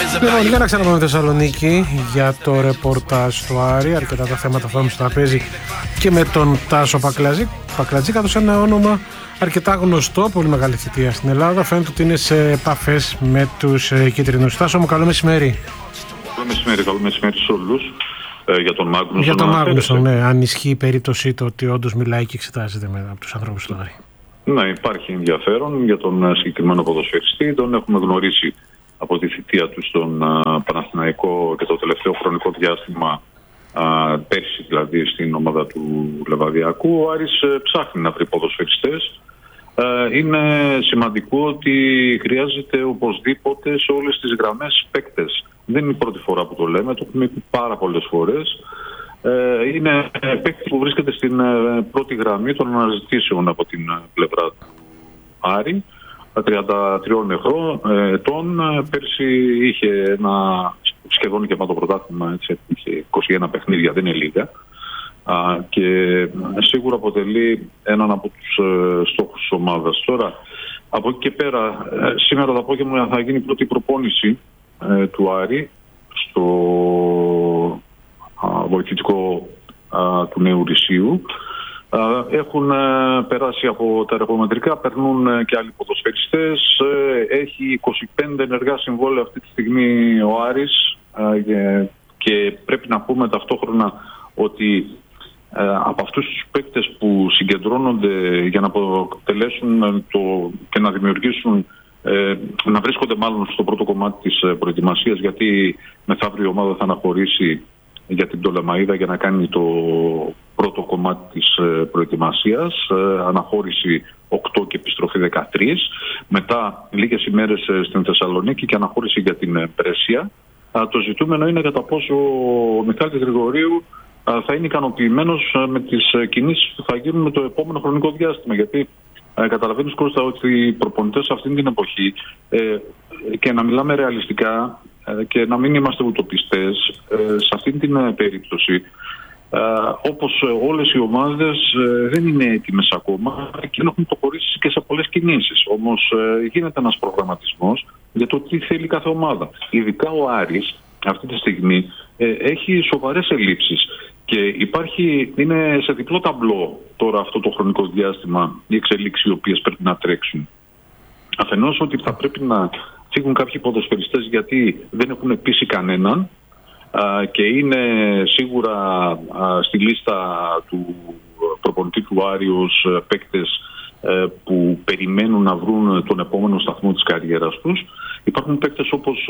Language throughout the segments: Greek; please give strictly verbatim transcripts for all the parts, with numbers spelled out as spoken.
Λοιπόν, για να ξαναπάμε Θεσσαλονίκη για το ρεπορτάζ του Άρη. Αρκετά τα θέματα θα έχουμε στο τραπέζι και με τον Τάσο Πακλατζή, καθώς ένα όνομα αρκετά γνωστό, πολύ μεγάλη θητεία στην Ελλάδα. Φαίνεται ότι είναι σε επαφές με τους ε, κίτρινους. Τάσο μου, καλό μεσημέρι. Καλό μεσημέρι, καλό μεσημέρι σε όλους. Ε, για τον Μάγνουσον. Για τον Μάγνουσον, ναι. Αν ισχύει η περίπτωσή του ότι όντως μιλάει και εξετάζεται με, από τους ανθρώπους του Άρη. Ναι, υπάρχει ενδιαφέρον για τον συγκεκριμένο ποδοσφαιριστή. Τον έχουμε γνωρίσει από τη θητεία του στον uh, Παναθηναϊκό και το τελευταίο χρονικό διάστημα, uh, πέρσι δηλαδή, στην ομάδα του Λεβαδιακού. Ο Άρης uh, ψάχνει να βρει ποδοσφαιριστές. Uh, είναι σημαντικό ότι χρειάζεται οπωσδήποτε σε όλες τις γραμμές παίκτες. Δεν είναι η πρώτη φορά που το λέμε, το έχουμε πει πάρα πολλές φορές. Uh, είναι παίκτη που βρίσκεται στην uh, πρώτη γραμμή των αναζητήσεων από την uh, πλευρά του Άρη. τριάντα τριών ετών. Πέρσι είχε ένα σχεδόν και το πρωτάθλημα, έτσι, είχε είκοσι ένα παιχνίδια, δεν είναι λίγα. Α, και σίγουρα αποτελεί έναν από τους ε, στόχους της ομάδας. Τώρα, από εκεί και πέρα, ε, σήμερα το απόγευμα θα γίνει η πρώτη προπόνηση ε, του Άρη στο α, βοηθητικό α, του Νέου Ρησίου. Έχουν περάσει από τα ρεπομετρικά, περνούν και άλλοι ποδοσφαιριστές. Έχει είκοσι πέντε ενεργά συμβόλαια αυτή τη στιγμή ο Άρης και πρέπει να πούμε ταυτόχρονα ότι από αυτούς τους παίκτες που συγκεντρώνονται για να αποτελέσουν το, και να δημιουργήσουν, να βρίσκονται μάλλον στο πρώτο κομμάτι της προετοιμασίας, γιατί μεθαύριο η ομάδα θα αναχωρήσει για την Πτολεμαΐδα για να κάνει το πρώτο κομμάτι της προετοιμασίας, αναχώρηση οκτώ και επιστροφή δεκατρία, μετά λίγες ημέρες στην Θεσσαλονίκη και αναχώρηση για την Πρέσια. Το ζητούμενο είναι κατά πόσο ο Μιχάλης Γρηγορίου θα είναι ικανοποιημένος με τις κινήσεις που θα γίνουν το επόμενο χρονικό διάστημα, γιατί καταλαβαίνεις, Κώστα, ότι οι προπονητές αυτήν την εποχή, και να μιλάμε ρεαλιστικά και να μην είμαστε ουτοπιστές, σε αυτήν την περίπτωση, όπως όλες οι ομάδες δεν είναι έτοιμες ακόμα και έχουν προχωρήσει και σε πολλές κινήσεις. Όμως γίνεται ένας προγραμματισμός για το τι θέλει κάθε ομάδα. Ειδικά ο Άρης αυτή τη στιγμή έχει σοβαρές ελλείψεις και υπάρχει, είναι σε διπλό ταμπλό τώρα αυτό το χρονικό διάστημα οι εξελίξεις οι οποίες πρέπει να τρέξουν. Αφενός ότι θα πρέπει να φύγουν κάποιοι ποδοσφαιριστές γιατί δεν έχουν πείσει κανέναν και είναι σίγουρα στη λίστα του προπονητή του Άρη ως παίκτες που περιμένουν να βρουν τον επόμενο σταθμό της καριέρας τους. Υπάρχουν παίκτες όπως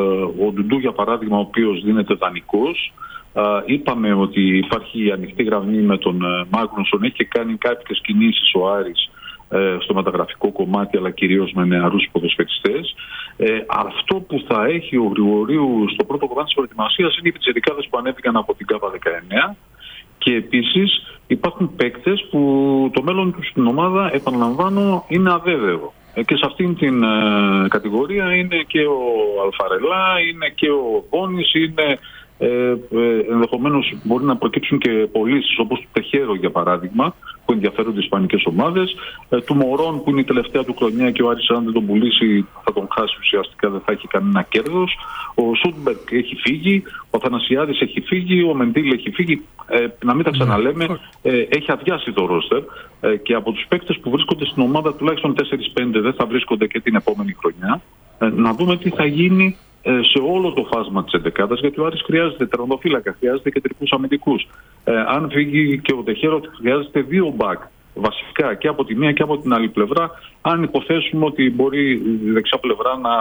ο Ντουντού, για παράδειγμα, ο οποίος δίνεται δανεικός. Είπαμε ότι υπάρχει ανοιχτή γραμμή με τον Μάγνουσον, έχει κάνει κάποιες κινήσεις ο Άρης στο μεταγραφικό κομμάτι, αλλά κυρίως με νεαρούς ποδοσφαιριστές. Ε, αυτό που θα έχει ο Γρηγορίου στο πρώτο κομμάτι της προετοιμασίας είναι οι πιτσιρικάδες που ανέβηκαν από την ΚΑΠΑ δεκαεννέα και επίσης υπάρχουν παίκτες που το μέλλον τους στην ομάδα, επαναλαμβάνω, είναι αβέβαιο. Ε, και σε αυτήν την ε, κατηγορία είναι και ο Αλφαρελά, είναι και ο Βόνης, είναι Ε, ε, ενδεχομένως μπορεί να προκύψουν και πωλήσεις όπως του Τεχέρο, για παράδειγμα, που ενδιαφέρονται οι ισπανικές ομάδες, ε, του Μωρόν που είναι η τελευταία του χρονιά και ο Άρης αν δεν τον πουλήσει θα τον χάσει ουσιαστικά, δεν θα έχει κανένα κέρδος. Ο Σούντμπερκ έχει φύγει, ο Θανασιάδης έχει φύγει, ο Μεντήλ έχει φύγει, ε, να μην τα ξαναλέμε, ε, έχει αδειάσει το ρόστερ ε, και από τους παίκτες που βρίσκονται στην ομάδα τουλάχιστον τέσσερα πέντε δεν θα βρίσκονται και την επόμενη χρονιά. Ε, να δούμε τι θα γίνει σε όλο το φάσμα της εντεκάδας, γιατί ο Άρης χρειάζεται τερματοφύλακα, χρειάζεται κεντρικούς αμυντικούς. Ε, αν φύγει και ο Τεχέρο, χρειάζεται δύο μπακ βασικά και από τη μία και από την άλλη πλευρά. Αν υποθέσουμε ότι μπορεί η δεξιά πλευρά να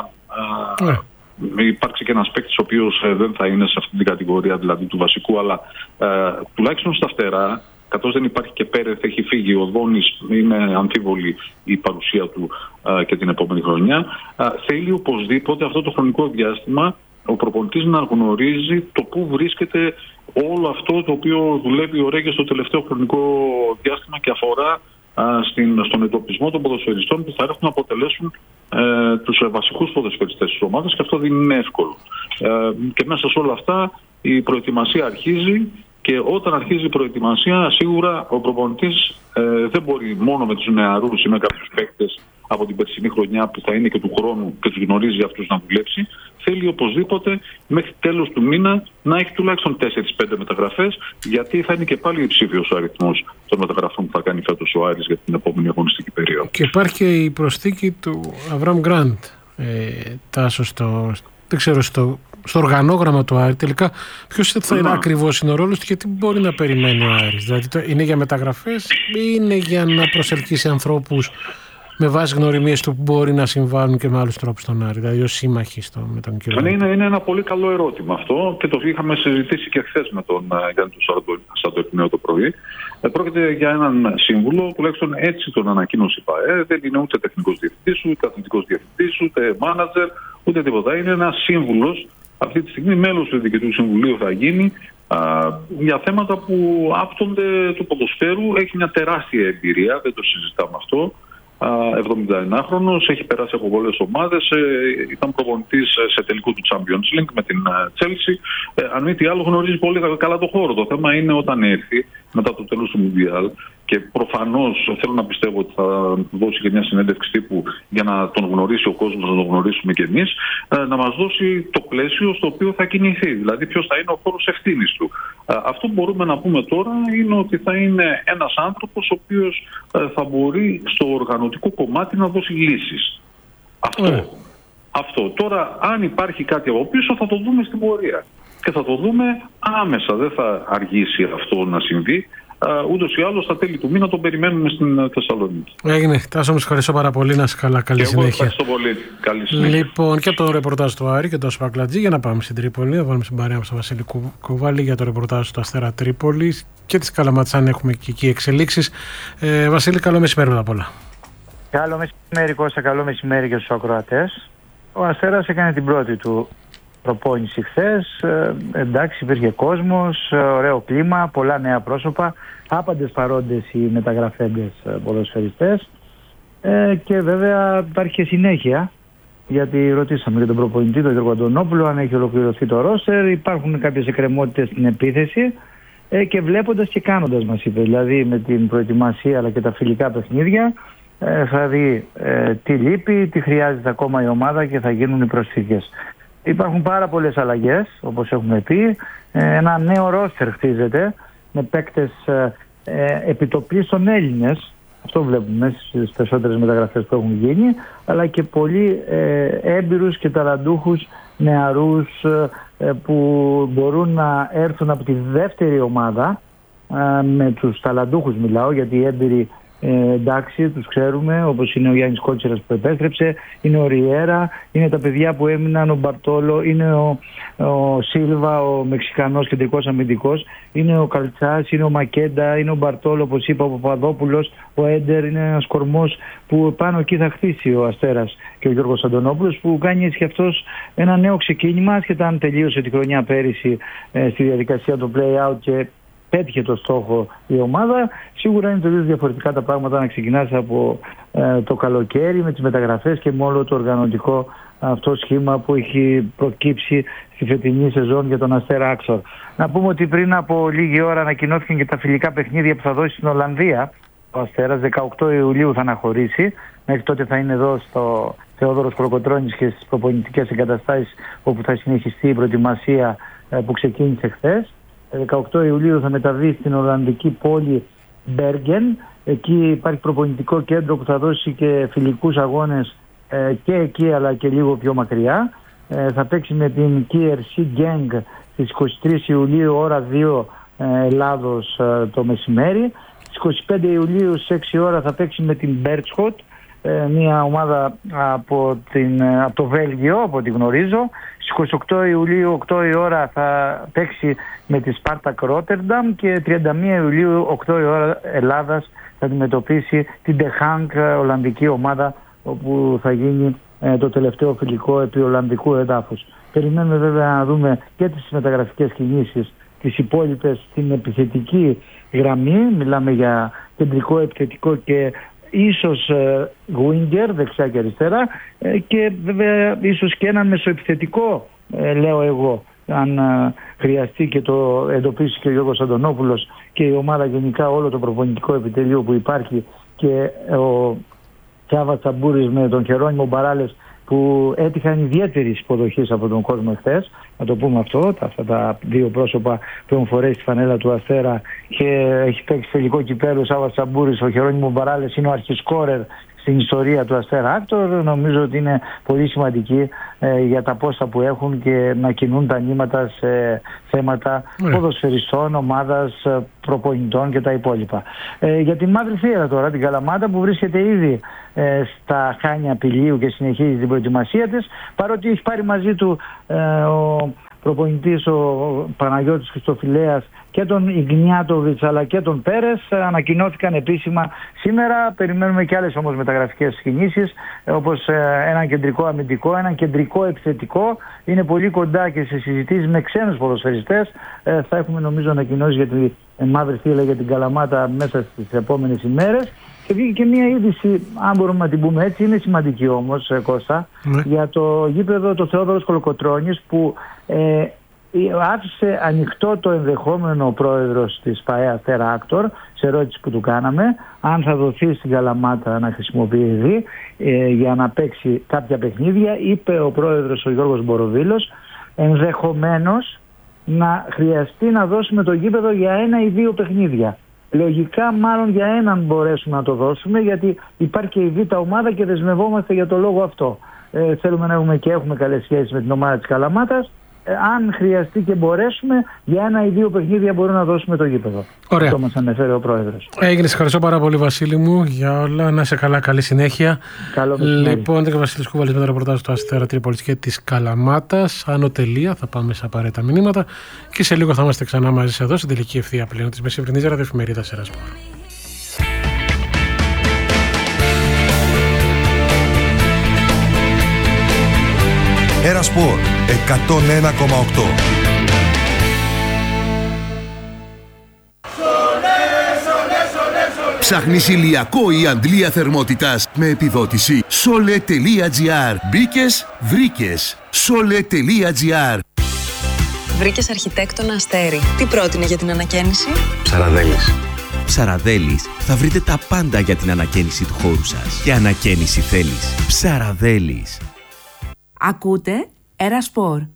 α, yeah. υπάρξει και ένας παίκτης ο οποίος ε, δεν θα είναι σε αυτή την κατηγορία δηλαδή του βασικού, αλλά ε, τουλάχιστον στα φτερά, καθώς δεν υπάρχει και Πέρεθ, έχει φύγει ο Δόνης, είναι αμφίβολη η παρουσία του α, και την επόμενη χρονιά. Α, θέλει οπωσδήποτε αυτό το χρονικό διάστημα ο προπονητής να γνωρίζει το πού βρίσκεται όλο αυτό το οποίο δουλεύει ο Ρέγγες στο τελευταίο χρονικό διάστημα και αφορά α, στην, στον εντοπισμό των ποδοσφαιριστών που θα έρθουν να αποτελέσουν ε, τους ε, βασικούς ποδοσφαιριστές της ομάδας, και αυτό δεν είναι εύκολο. Ε, και μέσα σε όλα αυτά η προετοιμασία αρχίζει. Και όταν αρχίζει η προετοιμασία, σίγουρα ο προπονητής ε, δεν μπορεί μόνο με τους νεαρούς ή με κάποιους παίκτες από την περσινή χρονιά που θα είναι και του χρόνου και τους γνωρίζει αυτούς να δουλέψει, θέλει οπωσδήποτε μέχρι τέλος του μήνα να έχει τουλάχιστον τέσσερις πέντε μεταγραφές, γιατί θα είναι και πάλι υψήφιος ο αριθμός των μεταγραφών που θα κάνει φέτος ο Άρης για την επόμενη αγωνιστική περίοδο. Και υπάρχει και η προσθήκη του Αβραάμ Γκραντ, ε, Τάσο, στο, δεν ξέρω, στο, στο οργανόγραμμα του Άρη. Τελικά, ποιος θα είναι ακριβώς είναι ο ρόλος του και τι μπορεί να περιμένει ο Άρης? Δηλαδή, το, είναι για μεταγραφές ή είναι για να προσελκύσει ανθρώπους με βάση γνωριμίες του που μπορεί να συμβάλλουν και με άλλους τρόπους στον Άρη, δηλαδή ως σύμμαχοι στο, με τον κύριο? Είναι, είναι ένα πολύ καλό ερώτημα αυτό και το είχαμε συζητήσει και χθες με τον uh, Γιάννη του Σαντορφινέου το πρωί. Ε, πρόκειται για έναν σύμβουλο, τουλάχιστον έτσι τον ανακοίνωσε η ΠΑΕ. Δεν είναι ούτε τεχνικός διευθυντής, ούτε αθλητικός διευθυντής, ούτε μάνατζερ, ούτε τίποτα. Είναι ένας σύμβουλος. Αυτή τη στιγμή μέλος του Διοικητικού Συμβουλίου θα γίνει α, για θέματα που άπτονται του ποδοσφαίρου. Έχει μια τεράστια εμπειρία, δεν το συζητάμε αυτό. εβδομηνταεννάχρονος, έχει περάσει από πολλές ομάδες, ήταν προπονητής σε τελικό του Champions League με την Chelsea. Αν μη τι άλλο, γνωρίζει πολύ καλά το χώρο. Το θέμα είναι όταν έρθει μετά το τέλος του Μουντιάλ, και προφανώς θέλω να πιστεύω ότι θα δώσει και μια συνέντευξη τύπου για να τον γνωρίσει ο κόσμος, να τον γνωρίσουμε και εμείς, να μας δώσει το πλαίσιο στο οποίο θα κινηθεί. Δηλαδή, ποιος θα είναι ο χώρος ευθύνης του. Αυτό που μπορούμε να πούμε τώρα είναι ότι θα είναι ένας άνθρωπος ο οποίος θα μπορεί στο οργανωτικό κομμάτι να δώσει λύσεις. Αυτό. Yeah. Αυτό. Τώρα, αν υπάρχει κάτι από πίσω, θα το δούμε στην πορεία. Και θα το δούμε άμεσα. Δεν θα αργήσει αυτό να συμβεί. Uh, ούτως ή άλλως στα τέλη του μήνα τον περιμένουμε στην Θεσσαλονίκη. Έγινε. Τάσο, μου ευχαριστώ πάρα πολύ. Να είσαι καλά. Καλή και συνέχεια. Εγώ ευχαριστώ πολύ. Καλή συνέχεια. Λοιπόν, και από το ρεπορτάζ του Άρη και του Ασπακλατζή, για να πάμε στην Τρίπολη. Να βάλουμε στην παρέα μας τον Βασίλη Κουβάλη για το ρεπορτάζ του Αστέρα Τρίπολης και της Καλαματσάν. Έχουμε και εκεί εξελίξεις. Ε, Βασίλη, καλό μεσημέρι πρώτα απ' όλα. Καλό μεσημέρι, Κώστα. Καλό μεσημέρι για τους ακροατές. Ο Αστέρας έκανε την πρώτη του προπόνηση χθες. Ε, εντάξει, υπήρχε κόσμος, ε, ωραίο κλίμα, πολλά νέα πρόσωπα, άπαντες παρόντες οι μεταγραφέντες ε, ποδοσφαιριστές, ε, και βέβαια υπάρχει και συνέχεια, γιατί ρωτήσαμε για τον προπονητή, τον Γιώργο Αντωνόπουλο, αν έχει ολοκληρωθεί το ρόστερ. Υπάρχουν κάποιες εκκρεμότητες στην επίθεση, ε, και βλέποντας και κάνοντας, μας είπε, δηλαδή με την προετοιμασία αλλά και τα φιλικά παιχνίδια, ε, θα δει ε, τι λείπει, τι χρειάζεται ακόμα η ομάδα και θα γίνουν οι προσθήκες. Υπάρχουν πάρα πολλές αλλαγές, όπως έχουμε πει. Ένα νέο ρόστερ χτίζεται με παίκτες ε, επιτοπλίστων Έλληνες. Αυτό βλέπουμε στις περισσότερες μεταγραφές που έχουν γίνει. Αλλά και πολύ ε, έμπειρους και ταλαντούχους νεαρούς ε, που μπορούν να έρθουν από τη δεύτερη ομάδα. Ε, με τους ταλαντούχους μιλάω, γιατί οι έμπειροι Ε, εντάξει, τους ξέρουμε, όπως είναι ο Γιάννης Κότσιρας που επέστρεψε, είναι ο Ριέρα, είναι τα παιδιά που έμειναν, ο Μπαρτόλο, είναι ο, ο Σίλβα, ο Μεξικανός κεντρικός αμυντικός, είναι ο Καλτσάς, είναι ο Μακέντα, είναι ο Μπαρτόλο, όπως είπα, ο Παπαδόπουλος, ο Έντερ, είναι ένας κορμός που πάνω εκεί θα χτίσει ο Αστέρας και ο Γιώργος Αντωνόπουλος, που κάνει έτσι και αυτός ένα νέο ξεκίνημα, ασχετά αν τελείωσε τη χρονιά πέρυσι ε, στη διαδικασία του play-out και πέτυχε το στόχο η ομάδα. Σίγουρα είναι τελείως διαφορετικά τα πράγματα να ξεκινάς από ε, το καλοκαίρι με τις μεταγραφές και με όλο το οργανωτικό αυτό σχήμα που έχει προκύψει στη φετινή σεζόν για τον Αστέρα Άξορ. Να πούμε ότι πριν από λίγη ώρα ανακοινώθηκαν και τα φιλικά παιχνίδια που θα δώσει στην Ολλανδία. Ο Αστέρας δεκαοκτώ Ιουλίου θα αναχωρήσει. Μέχρι τότε θα είναι εδώ στο Θεόδωρος Κολοκοτρώνης και στις προπονητικές εγκαταστάσεις, όπου θα συνεχιστεί η προετοιμασία ε, που ξεκίνησε χθες. δεκαοκτώ Ιουλίου θα μεταβεί στην Ολλανδική πόλη Μπέργεν. Εκεί υπάρχει προπονητικό κέντρο που θα δώσει και φιλικούς αγώνες ε, και εκεί, αλλά και λίγο πιο μακριά. Ε, θα παίξει με την K R C Genk στις είκοσι τρεις Ιουλίου ώρα δύο ε, Ελλάδος ε, το μεσημέρι. Στις είκοσι πέντε Ιουλίου στις έξι ώρα θα παίξει με την Berchot, ε, μια ομάδα από, την, από το Βέλγιο, από ό,τι γνωρίζω. Στις είκοσι οκτώ Ιουλίου οκτώ η ώρα θα παίξει με τη Spartak Rotterdam και τριάντα μία Ιουλίου οκτώ η ώρα Ελλάδας θα αντιμετωπίσει την De Hank, Ολλανδική ομάδα, όπου θα γίνει ε, το τελευταίο φιλικό επί Ολλανδικού εδάφους. Περιμένουμε βέβαια να δούμε και τις μεταγραφικές κινήσεις, τις υπόλοιπες στην επιθετική γραμμή. Μιλάμε για κεντρικό επιθετικό και ίσως ε, winger, δεξιά και αριστερά, ε, και βέβαια ίσως και έναν μεσοεπιθετικό, ε, λέω εγώ, αν ε, χρειαστεί και το εντοπίσει και ο Γιώργος Αντωνόπουλος και η ομάδα γενικά, όλο το προπονητικό επιτελείο που υπάρχει και ε, ο Κιάβα Τσαμπούρης με τον Χερόνιμο Μπαράλες, που έτυχαν ιδιαίτερης υποδοχής από τον κόσμο εχθές, να το πούμε αυτό, τα, αυτά τα δύο πρόσωπα που έχουν φορέσει τη φανέλα του Αστέρα και έχει παίξει τελικό κυπέλλου ο Σάββας Τσαμπούρης, ο Χερόνιμο Μπαράλες είναι ο αρχισκόρερ στην ιστορία του Αστέρα Άκτορ. Νομίζω ότι είναι πολύ σημαντική ε, για τα πόστα που έχουν και να κινούν τα νήματα σε θέματα yeah. ποδοσφαιριστών, ομάδας, προπονητών και τα υπόλοιπα. Ε, για τη Μαύρη Θύρα τώρα, την Καλαμάτα, που βρίσκεται ήδη ε, στα Χάνια Πηλίου και συνεχίζει την προετοιμασία της, παρότι έχει πάρει μαζί του ε, ο προπονητής ο Παναγιώτης Χριστοφιλέας και τον Ιγνιάτοβιτς αλλά και τον Πέρες, ανακοινώθηκαν επίσημα σήμερα. Περιμένουμε και άλλες όμως μεταγραφικές κινήσεις, όπως έναν κεντρικό αμυντικό, έναν κεντρικό επιθετικό. Είναι πολύ κοντά και σε συζητήσεις με ξένους ποδοσφαιριστές. Θα έχουμε νομίζω ανακοινώσεις για τη Μαύρη Θύελλα, για την Καλαμάτα μέσα στις επόμενες ημέρες. Και βγήκε και μια είδηση, αν μπορούμε να την πούμε έτσι, είναι σημαντική όμως, Κώστα, ναι. για το γήπεδο το Θεόδωρος Κολοκοτρώνης, που ε, άφησε ανοιχτό το ενδεχόμενο ο πρόεδρος της ΠΑΕ Αστέρα Άκτορ, σε ερώτηση που του κάναμε, αν θα δοθεί στην Καλαμάτα να χρησιμοποιηθεί ε, για να παίξει κάποια παιχνίδια. Είπε ο πρόεδρος ο Γιώργος Μποροβίλος, ενδεχομένως να χρειαστεί να δώσουμε το γήπεδο για ένα ή δύο παιχνίδια. Λογικά μάλλον για έναν μπορέσουμε να το δώσουμε, γιατί υπάρχει και η Β' ομάδα και δεσμευόμαστε για το λόγο αυτό. Ε, θέλουμε να έχουμε και έχουμε καλές σχέσεις με την ομάδα της Καλαμάτας. Ε, αν χρειαστεί και μπορέσουμε, για ένα ή δύο παιχνίδια μπορούμε να δώσουμε το γήπεδο. Ωραία. Αυτό μας ανέφερε ο πρόεδρος. Έγινε, σε ευχαριστώ πάρα πολύ, Βασίλη μου, για όλα. Να είσαι καλά, καλή συνέχεια. Καλό μεσημέρι. Λοιπόν, ήταν ο Βασίλης Κούβαλης με το ρεπορτάζ του Αστέρα Τρίπολης και της Καλαμάτας. Άνω τελεία, θα πάμε σε απαραίτητα μηνύματα και σε λίγο θα είμαστε ξανά μαζί σε εδώ, στην τελική ευθεία πλέον της μεσημερινής ραδιοεφημερίδας Ερασπορ. Ερασπορ εκατόν ένα κόμμα οκτώ. Ψάχνεις ηλιακό ή αντλία θερμότητας με επιδότηση? Σόλε τελεία τζι άρ. Μπήκες, βρήκες. Σόλε τελεία τζι άρ. Βρήκες αρχιτέκτονα Αστέρι. Τι πρότεινε για την ανακαίνιση? Ψαραδέλης. Ψαραδέλης, θα βρείτε τα πάντα για την ανακαίνιση του χώρου σας. Και ανακαίνιση θέλεις? Ψαραδέλης. Ακούτε Ερασπορ.